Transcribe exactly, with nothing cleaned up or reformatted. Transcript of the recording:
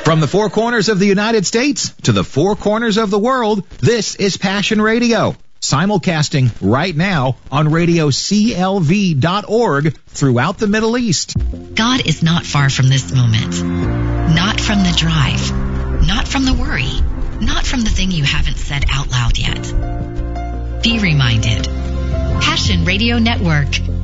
From the four corners of the United States to the four corners of the world, this is Passion Radio. Simulcasting right now on radio C L V dot org throughout the Middle East. God is not far from this moment. Not from the drive. Not from the worry. Not from the thing you haven't said out loud yet. Be reminded. Passion Radio Network.